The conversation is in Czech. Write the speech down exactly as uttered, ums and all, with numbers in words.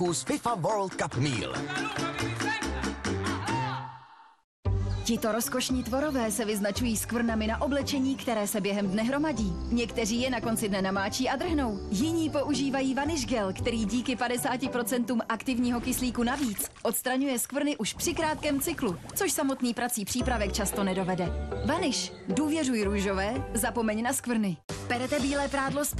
z FIFA World Cup Meal. Tito rozkošní tvorové se vyznačují skvrnami na oblečení, které se během dne hromadí. Někteří je na konci dne namáčí a drhnou. Jiní používají vanish gel, který díky padesáti procentům aktivního kyslíku navíc odstraňuje skvrny už při krátkém cyklu, což samotný prací přípravek často nedovede. Vanish. Důvěřuj růžové, zapomeň na skvrny. Perete bílé prádlo s